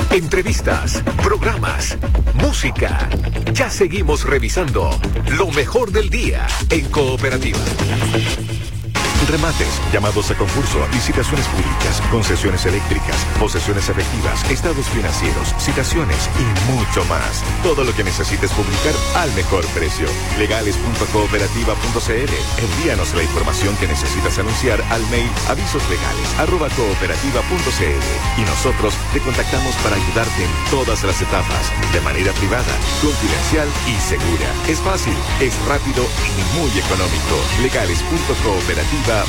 entrevistas, programas, música. Ya seguimos revisando lo mejor del día en Cooperativa. Remates, llamados a concurso, licitaciones públicas, concesiones eléctricas, posesiones efectivas, estados financieros, citaciones y mucho más. Todo lo que necesites publicar al mejor precio. Legales.cooperativa.cl. Envíanos la información que necesitas anunciar al mail avisoslegales@cooperativa.cl y nosotros te contactamos para ayudarte en todas las etapas, de manera privada, confidencial y segura. Es fácil, es rápido y muy económico. Legales.cooperativa.cl.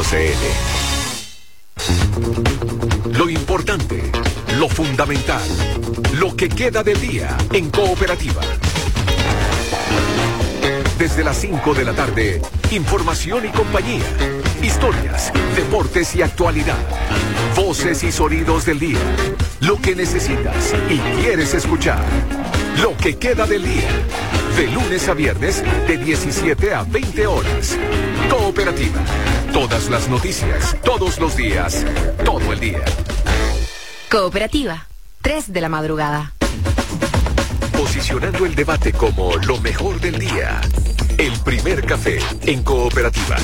Lo importante, lo fundamental, lo que queda del día en Cooperativa. Desde las 5 de la tarde, información y compañía, historias, deportes y actualidad, voces y sonidos del día, lo que necesitas y quieres escuchar, lo que queda del día, de lunes a viernes de 17 a 20 horas. Cooperativa, todas las noticias, todos los días, todo el día. Cooperativa, 3 de la madrugada. Posicionando el debate como lo mejor del día. El primer café en Cooperativa.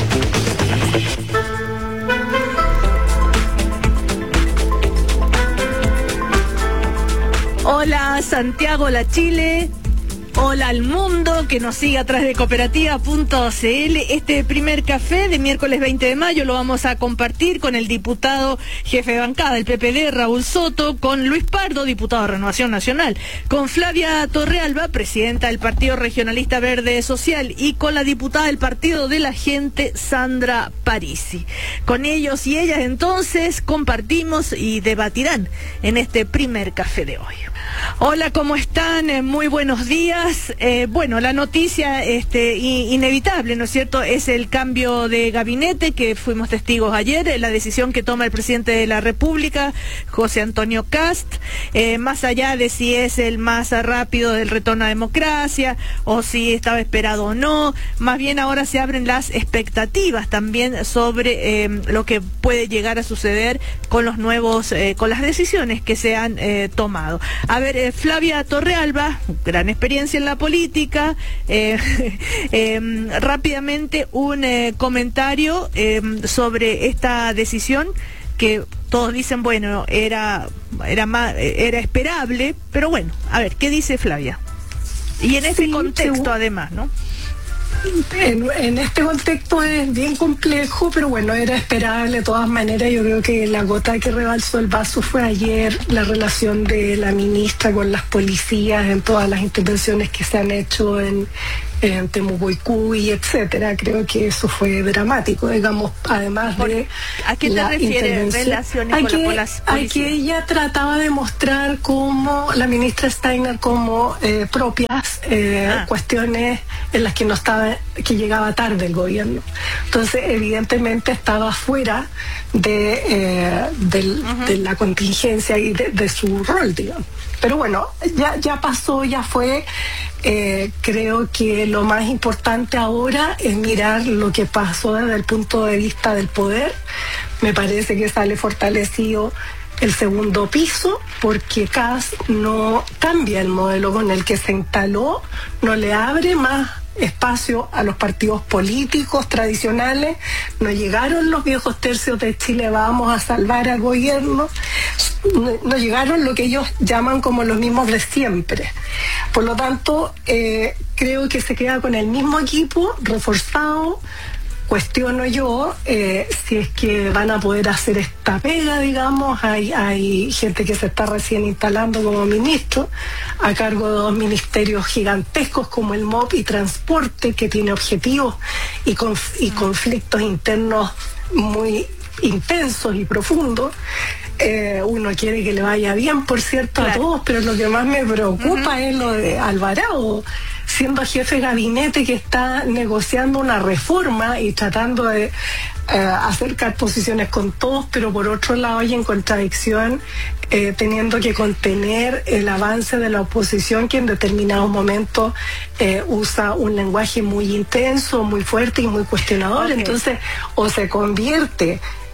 Hola Santiago, hola Chile, hola al mundo que nos sigue a través de cooperativa.cl. Este primer café de miércoles 20 de mayo lo vamos a compartir con el diputado jefe de bancada del PPD, Raúl Soto, con Luis Pardo, diputado de Renovación Nacional, con Flavia Torrealba, presidenta del Partido Regionalista Verde Social, y con la diputada del Partido de la Gente, Sandra Parisi. Con ellos y ellas entonces compartimos y debatirán en este primer café de hoy. Hola, ¿cómo están? Muy buenos días. Bueno, la noticia inevitable, ¿no es cierto?, es el cambio de gabinete que fuimos testigos ayer, la decisión que toma el presidente de la República, José Antonio Kast, más allá de si es el más rápido del retorno a democracia o si estaba esperado o no, más bien ahora se abren las expectativas también sobre lo que puede llegar a suceder con los nuevos, con las decisiones que se han tomado. A ver, Flavia Torrealba, gran experiencia en la política, rápidamente un comentario sobre esta decisión que todos dicen, bueno, era esperable, pero bueno, a ver, ¿qué dice Flavia? Y en este contexto además, ¿no? En este contexto es bien complejo, pero bueno, era esperable de todas maneras. Yo creo que la gota que rebalsó el vaso fue ayer la relación de la ministra con las policías en todas las intervenciones que se han hecho en Temucuicú, etcétera. Creo que eso fue dramático, digamos, además de... ¿A qué te refieres relaciones con las policías? A que ella trataba de mostrar como la ministra Steiner como propias cuestiones en las que no estaba, que llegaba tarde el gobierno. Entonces, evidentemente estaba fuera de la contingencia y de su rol, digamos. Pero bueno, ya pasó, ya fue. Creo que lo más importante ahora es mirar lo que pasó desde el punto de vista del poder. Me parece que sale fortalecido el segundo piso, porque Kast no cambia el modelo con el que se instaló, no le abre más espacio a los partidos políticos tradicionales, no llegaron los viejos tercios de Chile, vamos a salvar al gobierno, no llegaron lo que ellos llaman como los mismos de siempre. Por lo tanto, creo que se queda con el mismo equipo reforzado. Cuestiono yo si es que van a poder hacer esta pega, digamos. Hay gente que se está recién instalando como ministro a cargo de dos ministerios gigantescos como el MOP y Transporte, que tiene objetivos y conflictos internos muy intensos y profundos. Uno quiere que le vaya bien, por cierto, claro, a todos, pero lo que más me preocupa es lo de Alvarado, siendo jefe de gabinete, que está negociando una reforma y tratando de acercar posiciones con todos, pero por otro lado y en contradicción, teniendo que contener el avance de la oposición, que en determinados momentos usa un lenguaje muy intenso, muy fuerte y muy cuestionador. Okay. Entonces, o se convierte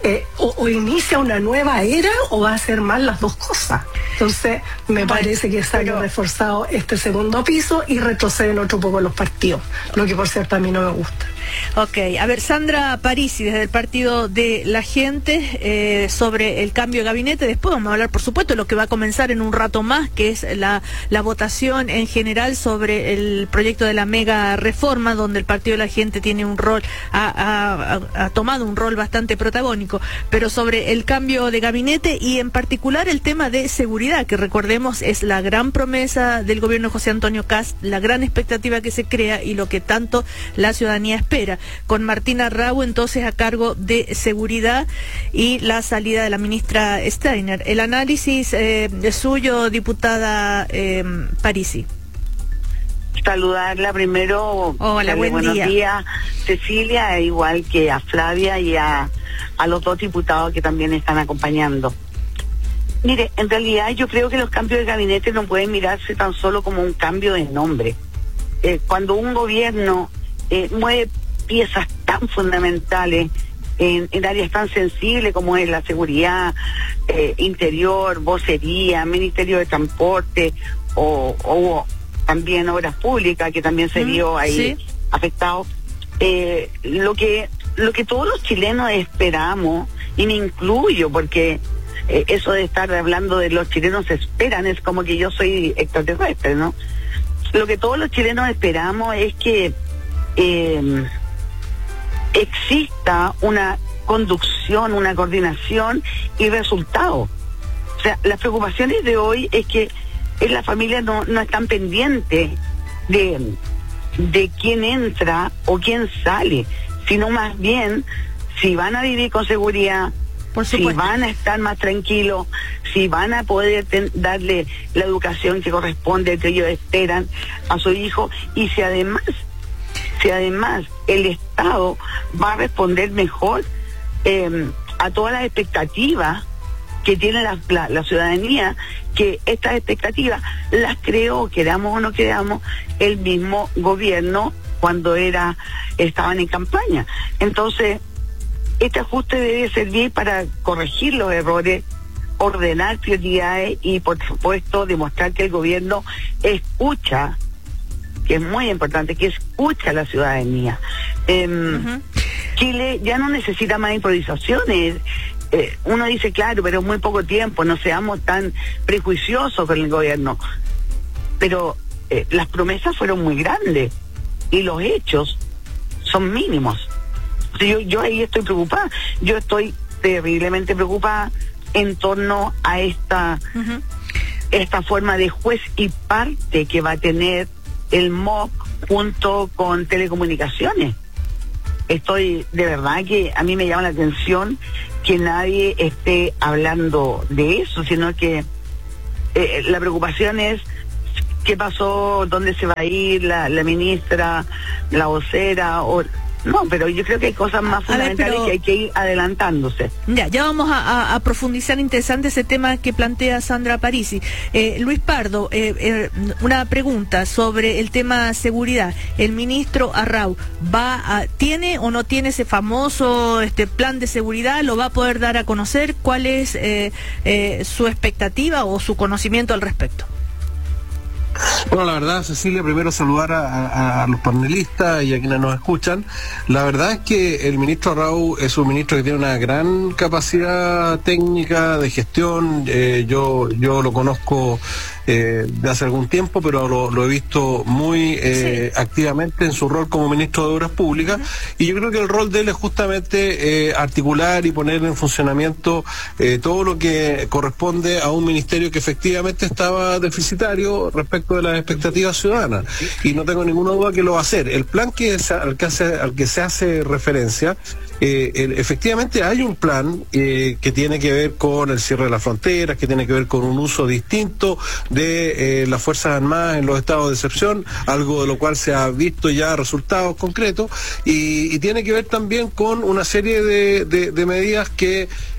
o inicia una nueva era o va a hacer mal las dos cosas. Entonces, me parece que se haya reforzado este segundo piso y retroceden otro poco los partidos, lo que por cierto a mí no me gusta. Ok, a ver, Sandra Parisi, desde el Partido de la Gente, sobre el cambio de gabinete. Después vamos a hablar, por supuesto, de lo que va a comenzar en un rato más, que es la votación en general sobre el proyecto de la mega reforma, donde el Partido de la Gente tiene un rol, ha tomado un rol bastante protagónico, pero sobre el cambio de gabinete y en particular el tema de seguridad, que recordemos es la gran promesa del gobierno de José Antonio Kast, la gran expectativa que se crea y lo que tanto la ciudadanía espera, con Martina Arrau entonces a cargo de seguridad y la salida de la ministra Steiner. El análisis suyo, diputada Parisi. Saludarla primero. Hola, buenos días, Cecilia, igual que a Flavia y a los dos diputados que también están acompañando. Mire, en realidad yo creo que los cambios de gabinete no pueden mirarse tan solo como un cambio de nombre. Cuando un gobierno mueve piezas tan fundamentales en áreas tan sensibles como es la seguridad, interior, vocería, Ministerio de Transporte o también obras públicas, que también se vio ahí afectado. Lo que todos los chilenos esperamos, y me incluyo, porque eso de estar hablando de los chilenos esperan es como que yo soy extraterrestre, ¿no? Lo que todos los chilenos esperamos es que exista una conducción, una coordinación y resultados. O sea, las preocupaciones de hoy es que las familias no están pendientes de quién entra o quién sale, sino más bien si van a vivir con seguridad, si van a estar más tranquilos, si van a poder darle la educación que corresponde, que ellos esperan a su hijo, y si además el Estado va a responder mejor a todas las expectativas que tiene la ciudadanía, que estas expectativas las creó, queramos o no queramos, el mismo gobierno cuando estaban en campaña. Entonces, este ajuste debe servir para corregir los errores, ordenar prioridades y, por supuesto, demostrar que el gobierno escucha, que es muy importante, que escucha a la ciudadanía. Chile ya no necesita más improvisaciones. Uno dice, claro, pero es muy poco tiempo, no seamos tan prejuiciosos con el gobierno. Pero las promesas fueron muy grandes y los hechos son mínimos. O sea, yo ahí estoy preocupada. Yo estoy terriblemente preocupada en torno a esta forma de juez y parte que va a tener el MOC junto con telecomunicaciones. De verdad que a mí me llama la atención que nadie esté hablando de eso, sino que la preocupación es qué pasó, dónde se va a ir la ministra, la vocera, no, pero yo creo que hay cosas más fundamentales que hay que ir adelantándose. Ya vamos a profundizar interesante ese tema que plantea Sandra Parisi. Luis Pardo, una pregunta sobre el tema seguridad. El ministro Arrau ¿tiene o no tiene ese famoso plan de seguridad? ¿Lo va a poder dar a conocer? ¿Cuál es su expectativa o su conocimiento al respecto? Bueno, la verdad, Cecilia, primero saludar a los panelistas y a quienes nos escuchan. La verdad es que el ministro Arrau es un ministro que tiene una gran capacidad técnica de gestión. Yo lo conozco de hace algún tiempo, pero lo he visto muy activamente en su rol como ministro de Obras Públicas, y yo creo que el rol de él es justamente articular y poner en funcionamiento todo lo que corresponde a un ministerio que efectivamente estaba deficitario respecto de las expectativas ciudadanas, y no tengo ninguna duda que lo va a hacer. El plan al que se hace referencia, efectivamente hay un plan que tiene que ver con el cierre de las fronteras, que tiene que ver con un uso distinto de las Fuerzas Armadas en los estados de excepción, algo de lo cual se ha visto ya resultados concretos, y tiene que ver también con una serie de medidas que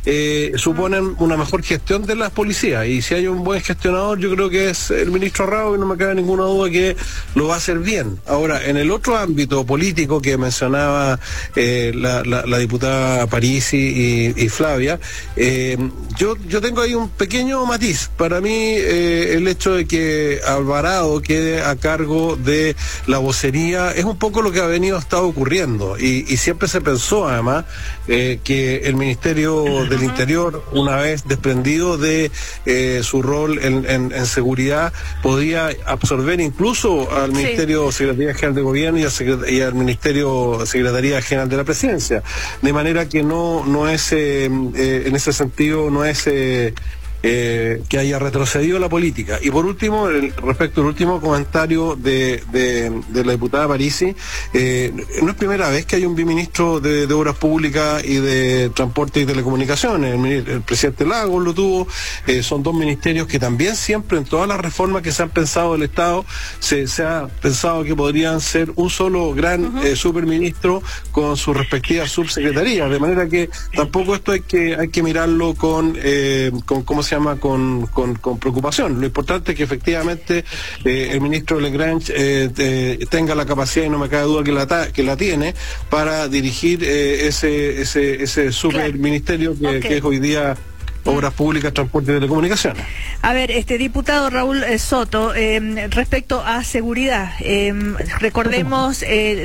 suponen una mejor gestión de las policías, y si hay un buen gestionador, yo creo que es el ministro Arrau, y no me cabe ninguna duda que lo va a hacer bien. Ahora, en el otro ámbito político que mencionaba la diputada Parisi y Flavia, yo tengo ahí un pequeño matiz. Para mí, el hecho de que Alvarado quede a cargo de la vocería es un poco lo que ha venido estado ocurriendo, y siempre se pensó además que el Ministerio del Interior, una vez desprendido de su rol en seguridad, podía absorber incluso al Ministerio Secretaría General de Gobierno y al Ministerio Secretaría General de la Presidencia, de manera que no es en ese sentido no es que haya retrocedido la política. Y por último, respecto al último comentario de la diputada Parisi, no es primera vez que hay un biministro de Obras Públicas y de Transporte y Telecomunicaciones. El presidente Lagos lo tuvo. Son dos ministerios que también siempre, en todas las reformas que se han pensado del Estado, se ha pensado que podrían ser un solo gran superministro con sus respectivas subsecretarías, de manera que tampoco esto hay que mirarlo con ¿cómo se llama? Con preocupación. Lo importante es que efectivamente el ministro Lagrange tenga la capacidad, y no me cabe duda que la tiene, para dirigir ese superministerio que es hoy día Obras Públicas, Transporte y Telecomunicaciones. A ver, diputado Raúl Soto, respecto a seguridad, recordemos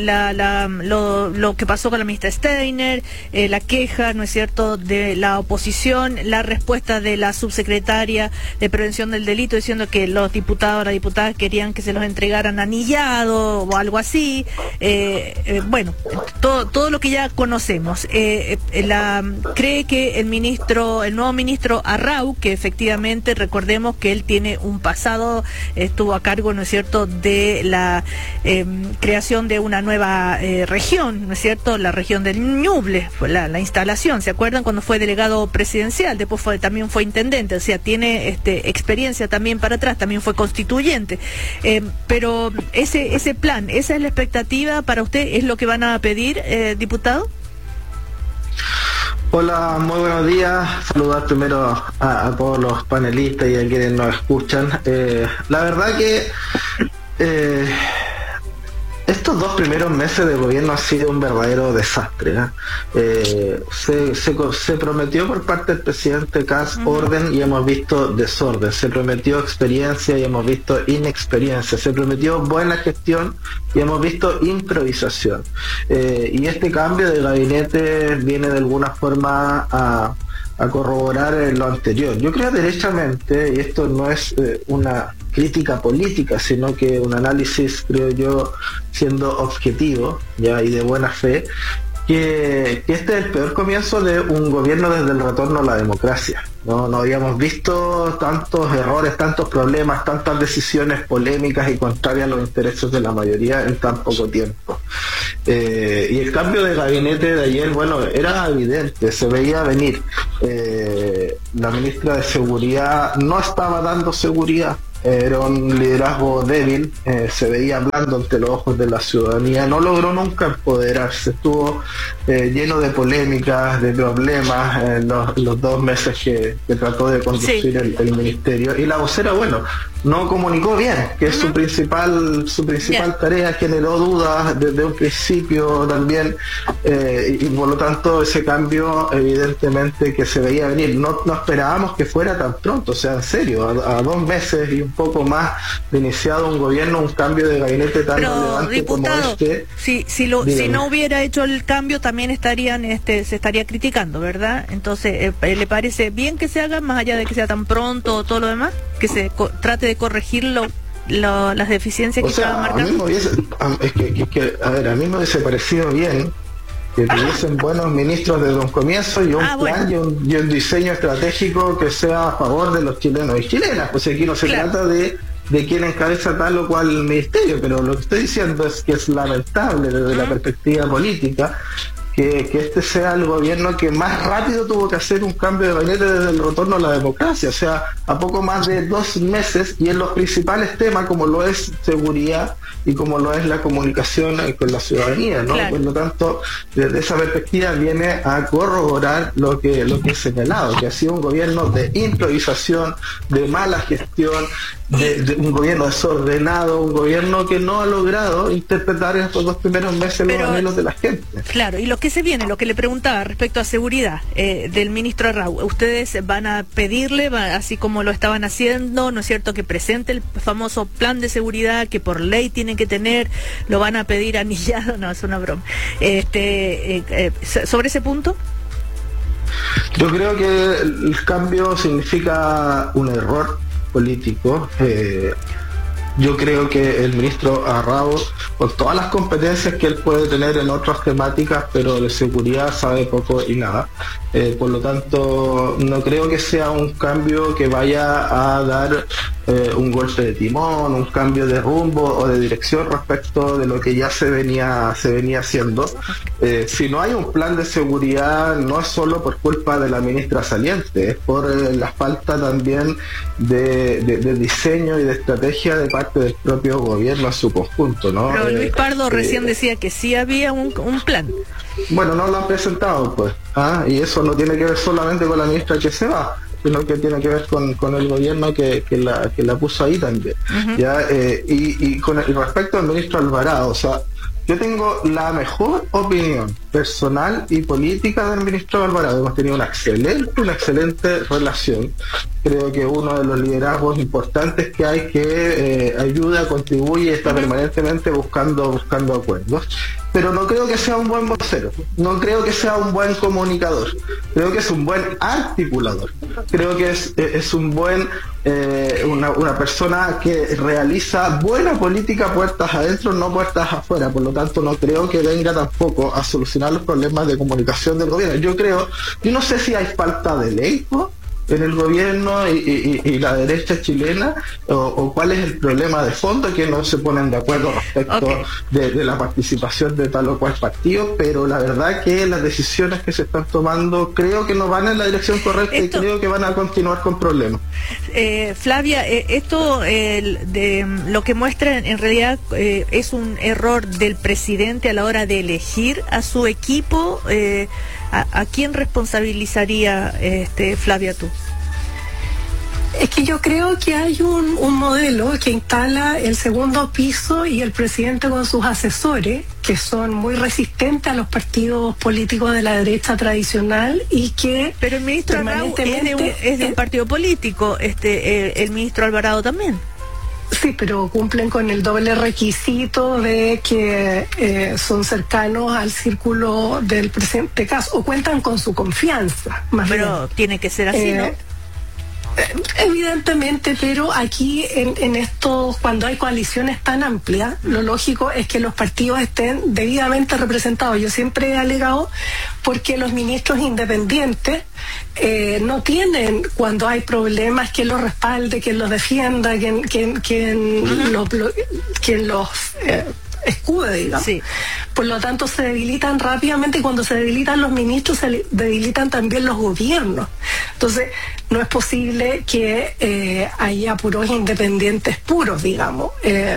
lo que pasó con la ministra Steiner, la queja, ¿no es cierto?, de la oposición, la respuesta de la subsecretaria de Prevención del Delito diciendo que los diputados o las diputadas querían que se los entregaran anillado o algo así. Bueno, todo lo que ya conocemos. ¿Cree que el nuevo ministro Arrau, que efectivamente recordemos que él tiene un pasado, estuvo a cargo, ¿no es cierto?, de la creación de una nueva región, ¿no es cierto?, la región del Ñuble, la instalación, ¿se acuerdan? Cuando fue delegado presidencial, después también fue intendente, o sea, tiene experiencia también para atrás, también fue constituyente, pero ese plan, esa es la expectativa para usted, ¿es lo que van a pedir, diputado? Hola, muy buenos días. Saludar primero a todos los panelistas y a quienes nos escuchan. La verdad que estos 2 primeros meses de gobierno ha sido un verdadero desastre. Se prometió por parte del presidente Kast orden y hemos visto desorden. Se prometió experiencia y hemos visto inexperiencia. Se prometió buena gestión y hemos visto improvisación. Y este cambio de gabinete viene de alguna forma a corroborar lo anterior. Yo creo derechamente, y esto no es una crítica política, sino que un análisis, creo yo, siendo objetivo ya y de buena fe, que este es el peor comienzo de un gobierno desde el retorno a la democracia. No habíamos visto tantos errores, tantos problemas, tantas decisiones polémicas y contrarias a los intereses de la mayoría en tan poco tiempo. Y el cambio de gabinete de ayer, bueno, era evidente, se veía venir. La ministra de Seguridad no estaba dando seguridad. Era un liderazgo débil, se veía hablando ante los ojos de la ciudadanía, no logró nunca empoderarse, estuvo lleno de polémicas, de problemas los 2 meses que trató de conducir el ministerio, y la vocera, bueno, no comunicó bien, que es su principal tarea, generó dudas desde un principio también, y por lo tanto ese cambio evidentemente que se veía venir, no esperábamos que fuera tan pronto, o sea, en serio, a 2 meses y un poco más de iniciado un gobierno, un cambio de gabinete tan relevante, diputado, como este. Si no hubiera hecho el cambio también se estaría criticando, ¿verdad? Entonces, ¿le parece bien que se haga, más allá de que sea tan pronto o todo lo demás? Que se trate de corregir las deficiencias que estaban marcando. A mí me hubiese parecido bien que tuviesen buenos ministros desde un comienzo y un plan y un diseño estratégico que sea a favor de los chilenos y chilenas, pues aquí no se trata de quién encabeza tal o cual ministerio, pero lo que estoy diciendo es que es lamentable desde la perspectiva política que este sea el gobierno que más rápido tuvo que hacer un cambio de gabinete desde el retorno a la democracia, o sea, a poco más de 2 meses, y en los principales temas como lo es seguridad y como lo es la comunicación con la ciudadanía, ¿no? Claro. Por lo tanto, desde esa perspectiva viene a corroborar lo que he señalado, que ha sido un gobierno de improvisación, de mala gestión, de un gobierno desordenado, un gobierno que no ha logrado interpretar en estos 2 primeros meses los anhelos de la gente. Claro, y lo que se viene, lo que le preguntaba respecto a seguridad del ministro Arrau, ustedes van a pedirle, así como lo estaban haciendo, ¿no es cierto?, que presente el famoso plan de seguridad que por ley tienen que tener, lo van a pedir anillado, no, es una broma. Sobre ese punto. Yo creo que el cambio significa un error político. Yo creo que el ministro Arrau, con todas las competencias que él puede tener en otras temáticas, pero de seguridad sabe poco y nada. Por lo tanto, no creo que sea un cambio que vaya a dar un golpe de timón, un cambio de rumbo o de dirección respecto de lo que ya se venía haciendo. Si no hay un plan de seguridad, no es solo por culpa de la ministra saliente, es por la falta también de diseño y de estrategia de parte del propio gobierno en su conjunto, ¿no? Pero Luis Pardo recién decía que sí había un plan. Bueno, no lo han presentado, pues, y eso no tiene que ver solamente con la ministra que se va, sino que tiene que ver con el gobierno que la puso ahí también. ¿Ya? Y respecto al ministro Alvarado, o sea, yo tengo la mejor opinión personal y política del ministro Alvarado. Hemos tenido una excelente relación. Creo que uno de los liderazgos importantes que hay, que ayuda, contribuye y está permanentemente buscando acuerdos. Pero no creo que sea un buen vocero, no creo que sea un buen comunicador, creo que es un buen articulador, creo que es un buen una persona que realiza buena política puertas adentro, no puertas afuera. Por lo tanto, no creo que venga tampoco a solucionar los problemas de comunicación del gobierno. Yo no sé si hay falta de ley, ¿no?, en el gobierno y la derecha chilena, o cuál es el problema de fondo, que no se ponen de acuerdo respecto de la participación de tal o cual partido, pero la verdad que las decisiones que se están tomando creo que no van en la dirección correcta y creo que van a continuar con problemas. Flavia, esto de lo que muestra en realidad es un error del presidente a la hora de elegir a su equipo. ¿A quién responsabilizaría, Flavia, tú? Es que yo creo que hay un modelo que instala el segundo piso y el presidente con sus asesores, que son muy resistentes a los partidos políticos de la derecha tradicional y que... Pero el ministro Arrau es de un partido político, el ministro Alvarado también. Sí, pero cumplen con el doble requisito de que son cercanos al círculo del presidente Kast, o cuentan con su confianza. Pero tiene que ser así, ¿no? Evidentemente, pero aquí en estos, cuando hay coaliciones tan amplias, lo lógico es que los partidos estén debidamente representados. Yo siempre he alegado porque los ministros independientes no tienen, cuando hay problemas, quien los respalde, quien los defienda, quien los escude, digamos. Sí. Por lo tanto, se debilitan rápidamente, y cuando se debilitan los ministros, se debilitan también los gobiernos. Entonces, no es posible que haya puros independientes puros, digamos.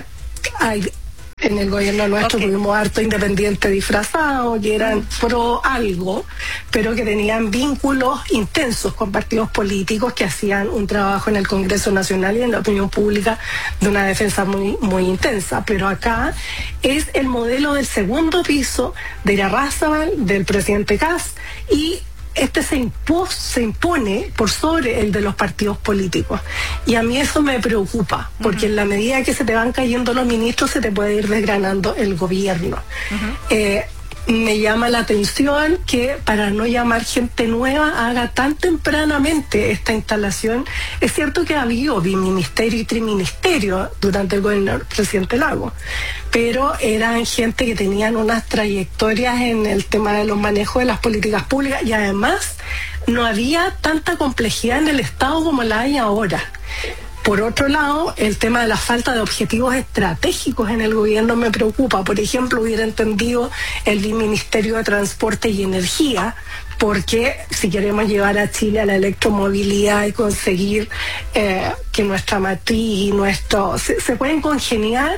En el gobierno nuestro tuvimos harto independiente disfrazado, que eran pro algo, pero que tenían vínculos intensos con partidos políticos que hacían un trabajo en el Congreso Nacional y en la opinión pública de una defensa muy, muy intensa. Pero acá es el modelo del segundo piso de Irarrázaval, del presidente Kast, y se impone por sobre el de los partidos políticos. Y a mí eso me preocupa, porque en la medida que se te van cayendo los ministros, se te puede ir desgranando el gobierno. Me llama la atención que, para no llamar gente nueva, haga tan tempranamente esta instalación. Es cierto que ha habido biministerio y triministerio durante el gobierno del presidente Lagos, pero eran gente que tenían unas trayectorias en el tema de los manejos de las políticas públicas, y además no había tanta complejidad en el Estado como la hay ahora. Por otro lado, el tema de la falta de objetivos estratégicos en el gobierno me preocupa. Por ejemplo, hubiera entendido el Ministerio de Transporte y Energía, porque si queremos llevar a Chile a la electromovilidad y conseguir que nuestra matriz y nuestro... Se pueden congeniar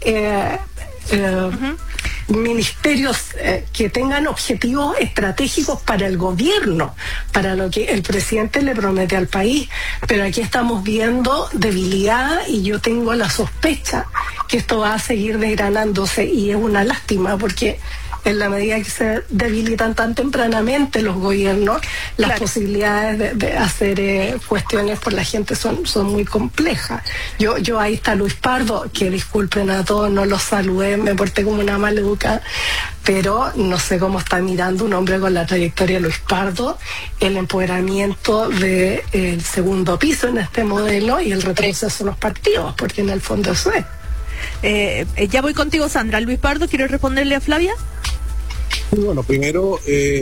ministerios que tengan objetivos estratégicos para el gobierno, para lo que el presidente le promete al país, pero aquí estamos viendo debilidad y yo tengo la sospecha que esto va a seguir desgranándose y es una lástima porque en la medida que se debilitan tan tempranamente los gobiernos, las posibilidades de hacer cuestiones por la gente son muy complejas. Yo ahí está Luis Pardo, que disculpen a todos, no los saludé, me porté como una maleduca, pero no sé cómo está mirando un hombre con la trayectoria de Luis Pardo el empoderamiento del segundo piso en este modelo y el retroceso de los partidos, porque en el fondo eso es. Ya voy contigo, Sandra. Luis Pardo, ¿quieres responderle a Flavia? Bueno, primero,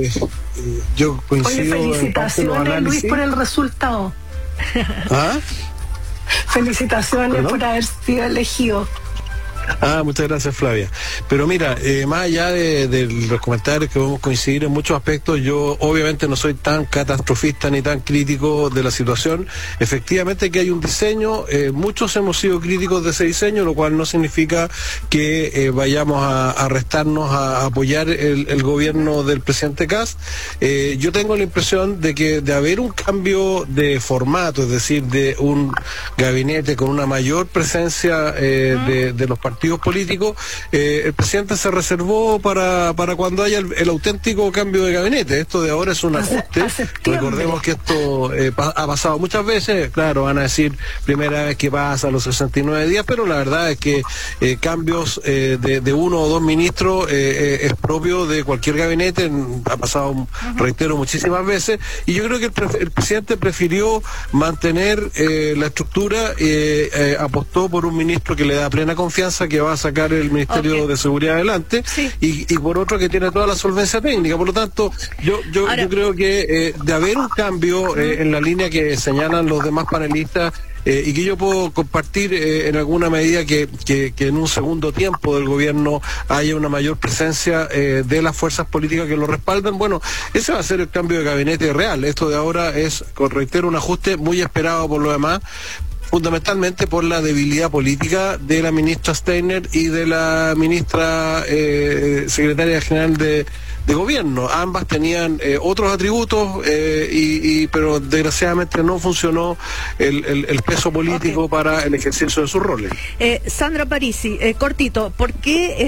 yo coincido. Oye, felicitaciones, Luis, por el resultado. ¿Ah? Felicitaciones. ¿Perdón? Por haber sido elegido. Muchas gracias, Flavia. Pero mira, más allá de los comentarios que podemos coincidir en muchos aspectos, yo obviamente no soy tan catastrofista ni tan crítico de la situación. Efectivamente que hay un diseño, muchos hemos sido críticos de ese diseño, lo cual no significa que vayamos a restarnos a apoyar el gobierno del presidente Kast. Yo tengo la impresión de que de haber un cambio de formato, es decir, de un gabinete con una mayor presencia de los partidos políticos, el presidente se reservó para cuando haya el auténtico cambio de gabinete. Esto de ahora es un ajuste. Recordemos que esto ha pasado muchas veces. Claro, van a decir primera vez que pasa a los 69 días, pero la verdad es que cambios de uno o dos ministros es propio de cualquier gabinete. Ha pasado, reitero, muchísimas veces, y yo creo que el presidente prefirió mantener la estructura, apostó por un ministro que le da plena confianza, que va a sacar el Ministerio de Seguridad adelante, y por otro que tiene toda la solvencia técnica. Por lo tanto, yo creo que de haber un cambio en la línea que señalan los demás panelistas, y que yo puedo compartir en alguna medida que en un segundo tiempo del gobierno haya una mayor presencia de las fuerzas políticas que lo respaldan, bueno, ese va a ser el cambio de gabinete real. Esto de ahora es, reitero, un ajuste muy esperado por lo demás, fundamentalmente por la debilidad política de la ministra Steiner y de la ministra secretaria general de gobierno. Ambas tenían otros atributos, pero desgraciadamente no funcionó el peso político para el ejercicio de sus roles. Sandra Parisi, cortito, ¿por qué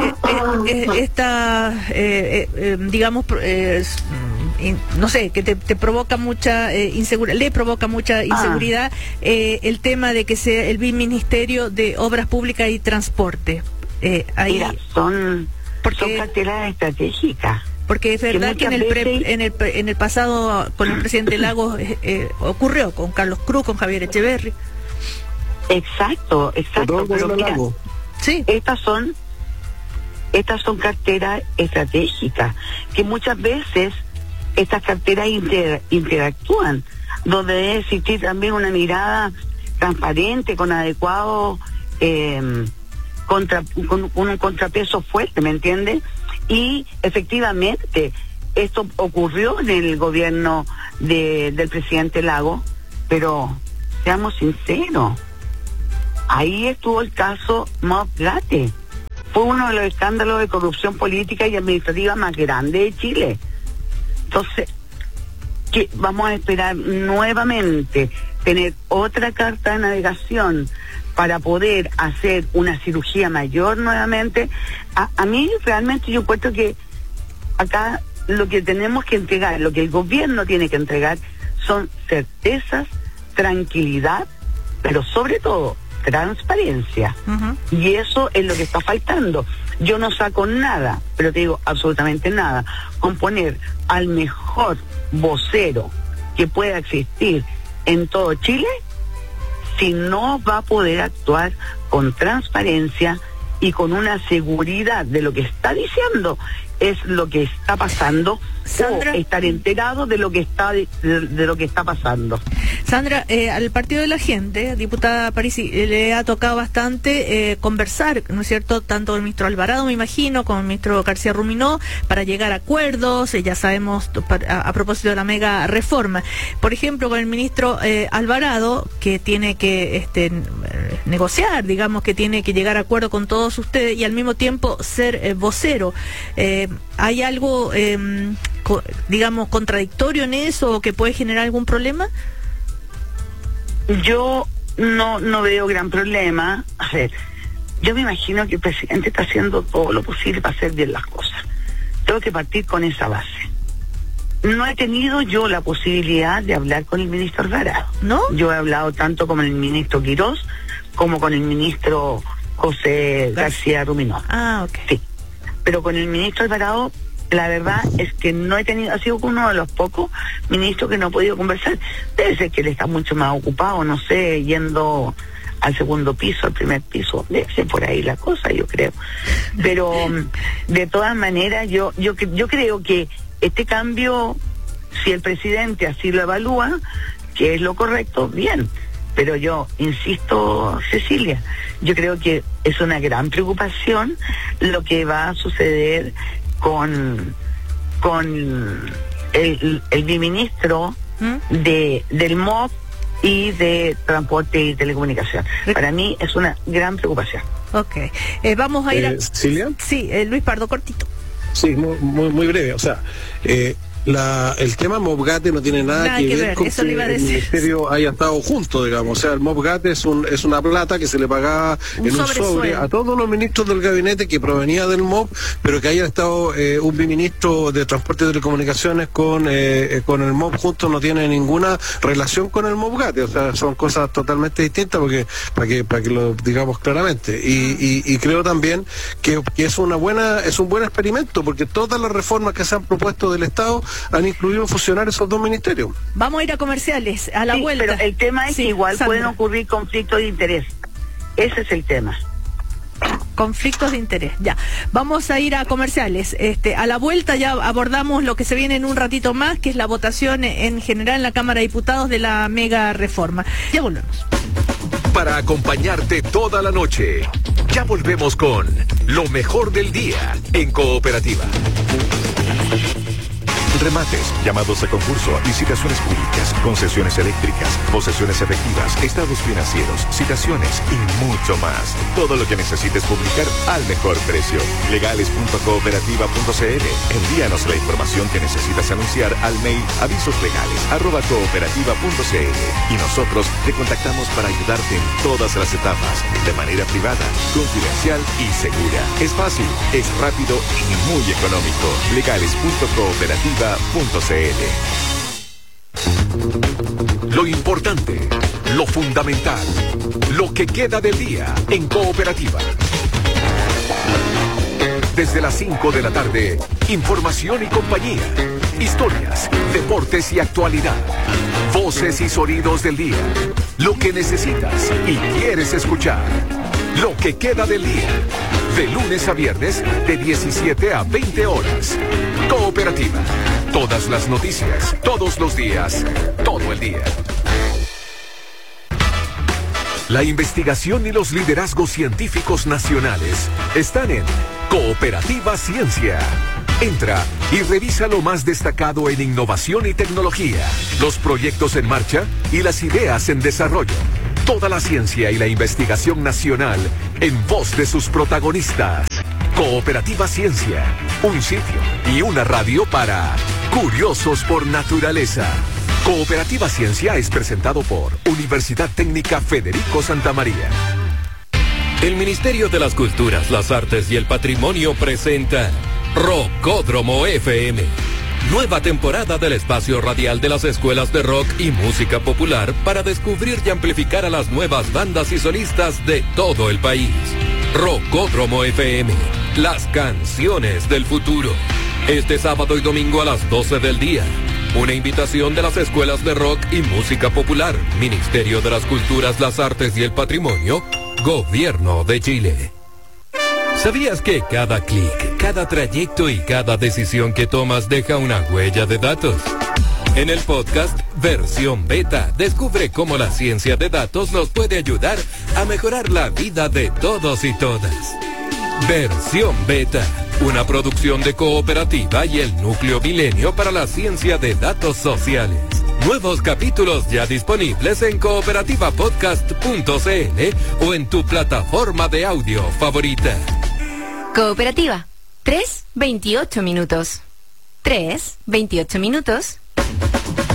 digamos, no sé, que te provoca mucha inseguridad, le provoca mucha inseguridad el tema de que sea el Ministerio de Obras Públicas y Transporte? Mira, son carteras estratégicas. Porque es verdad que en el pasado con el presidente Lagos ocurrió con Carlos Cruz, con Javier Echeverri. Exacto. Pero mira, sí, estas son carteras estratégicas que muchas veces estas carteras interactúan, donde debe existir también una mirada transparente, con adecuado con un contrapeso fuerte, ¿me entiendes? Y efectivamente esto ocurrió en el gobierno del presidente Lagos, pero seamos sinceros, ahí estuvo el caso Mob Gate. Fue uno de los escándalos de corrupción política y administrativa más grandes de Chile. Entonces, ¿qué vamos a esperar nuevamente? Tener otra carta de navegación para poder hacer una cirugía mayor nuevamente. A mí realmente yo encuentro que acá lo que tenemos que entregar, lo que el gobierno tiene que entregar, son certezas, tranquilidad, pero sobre todo transparencia. Y eso es lo que está faltando. Yo no saco nada, pero te digo absolutamente nada, con poner al mejor vocero que pueda existir en todo Chile, si no va a poder actuar con transparencia y con una seguridad de lo que está diciendo es lo que está pasando, Sandra, o estar enterado de lo que está de lo que está pasando. Sandra, al Partido de la Gente, diputada Parisi, le ha tocado bastante conversar, ¿no es cierto?, tanto con el ministro Alvarado, me imagino, con el ministro García Ruminó, para llegar a acuerdos, ya sabemos, a propósito de la mega reforma. Por ejemplo, con el ministro Alvarado, que tiene que negociar, digamos, que tiene que llegar a acuerdo con todos ustedes y al mismo tiempo ser vocero. ¿Hay algo, digamos, contradictorio en eso o que puede generar algún problema? Yo no veo gran problema. A ver, yo me imagino que el presidente está haciendo todo lo posible para hacer bien las cosas. Tengo que partir con esa base. No he tenido yo la posibilidad de hablar con el ministro Alvarado. ¿No? Yo he hablado tanto con el ministro Quirós como con el ministro José García Ruminó. Ah, ok. Sí. Pero con el ministro Alvarado, la verdad es que no he tenido, ha sido uno de los pocos ministros que no he podido conversar. Debe ser que él está mucho más ocupado, no sé, yendo al segundo piso, al primer piso, debe ser por ahí la cosa, yo creo. Pero de todas maneras, yo creo que este cambio, si el presidente así lo evalúa, que es lo correcto, bien. Pero yo insisto, Cecilia, yo creo que es una gran preocupación lo que va a suceder con el viceministro del MOP y de Transporte y Telecomunicación. Para mí es una gran preocupación. Ok. Vamos a ir a... ¿Cecilia? Sí, Luis Pardo, cortito. Sí, muy breve. O sea, el tema MOPGATE no tiene nada que ver con eso que le iba a el decir. ministerio haya estado junto, digamos. O sea, el MOPGATE es una plata que se le pagaba en un sobre a todos los ministros del gabinete que provenía del MOP, pero que haya estado un biministro de Transporte y Telecomunicaciones con el MOP junto no tiene ninguna relación con el MOPGATE. O sea, son cosas totalmente distintas para que lo digamos claramente. Y creo también que es un buen experimento, porque todas las reformas que se han propuesto del Estado han incluido fusionar esos dos ministerios. Vamos a ir a comerciales, a la vuelta. Pero el tema es que igual Sandra, pueden ocurrir conflictos de interés. Ese es el tema. Conflictos de interés, ya. Vamos a ir a comerciales. A la vuelta ya abordamos lo que se viene en un ratito más, que es la votación en general en la Cámara de Diputados de la mega reforma. Ya volvemos. Para acompañarte toda la noche, ya volvemos con lo mejor del día en Cooperativa. Remates, llamados a concurso, licitaciones públicas, concesiones eléctricas, posesiones efectivas, estados financieros, citaciones y mucho más. Todo lo que necesites publicar al mejor precio. Legales.cooperativa.cl. Envíanos la información que necesitas anunciar al mail avisoslegales@cooperativa.cl y nosotros te contactamos para ayudarte en todas las etapas, de manera privada, confidencial y segura. Es fácil, es rápido y muy económico. Legales.cooperativa.cl. Lo importante, lo fundamental, lo que queda del día en Cooperativa. Desde las 5 de la tarde, información y compañía, historias, deportes y actualidad, voces y sonidos del día, lo que necesitas y quieres escuchar, lo que queda del día, de lunes a viernes de 17 a 20 horas. Cooperativa. Todas las noticias, todos los días, todo el día. La investigación y los liderazgos científicos nacionales están en Cooperativa Ciencia. Entra y revisa lo más destacado en innovación y tecnología, los proyectos en marcha y las ideas en desarrollo. Toda la ciencia y la investigación nacional en voz de sus protagonistas. Cooperativa Ciencia, un sitio y una radio para curiosos por naturaleza. Cooperativa Ciencia es presentado por Universidad Técnica Federico Santa María. El Ministerio de las Culturas, las Artes y el Patrimonio presenta Rockódromo FM. Nueva temporada del espacio radial de las escuelas de rock y música popular para descubrir y amplificar a las nuevas bandas y solistas de todo el país. Rockódromo FM, las canciones del futuro. Este sábado y domingo a las 12 del día. Una invitación de las escuelas de rock y música popular, Ministerio de las Culturas, las Artes y el Patrimonio, Gobierno de Chile. ¿Sabías que cada clic, cada trayecto y cada decisión que tomas deja una huella de datos? En el podcast Versión Beta, descubre cómo la ciencia de datos nos puede ayudar a mejorar la vida de todos y todas. Versión Beta, una producción de Cooperativa y el Núcleo Milenio para la Ciencia de Datos Sociales. Nuevos capítulos ya disponibles en cooperativapodcast.cl o en tu plataforma de audio favorita. Cooperativa, 3:28 minutos. 3:28 minutos.